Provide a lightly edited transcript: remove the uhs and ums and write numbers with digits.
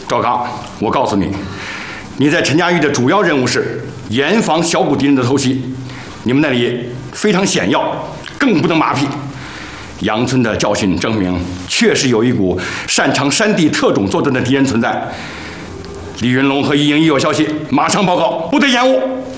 赵刚，我告诉你，你在陈家峪的主要任务是严防小股敌人的偷袭。你们那里非常险要，更不能马屁。杨村的教训证明，确实有一股擅长山地特种作战的敌人存在。李云龙和易营一有消息，马上报告，不得延误。